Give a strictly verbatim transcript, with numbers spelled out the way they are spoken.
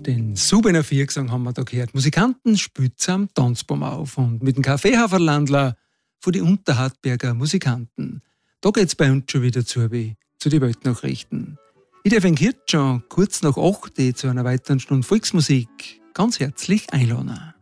Den Subener Viergesang haben wir da gehört. Musikanten spützen am Tanzbaum auf und mit dem Kaffeehaferlandler von die Unterhartberger Musikanten. Da geht's bei uns schon wieder zu, wie zu den Weltnachrichten. Ich darf jetzt schon kurz nach acht zu einer weiteren Stunde Volksmusik ganz herzlich einladen.